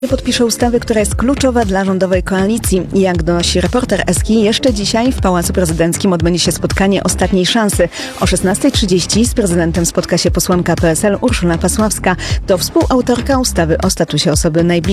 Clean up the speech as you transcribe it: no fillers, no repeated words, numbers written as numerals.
Podpisze ustawę, która jest kluczowa dla rządowej koalicji. Jak donosi reporter Eski, jeszcze dzisiaj w Pałacu Prezydenckim odbędzie się spotkanie ostatniej szansy. O 16:30 z prezydentem spotka się posłanka PSL Urszula Pasławska. To współautorka ustawy o statusie osoby najbliższej.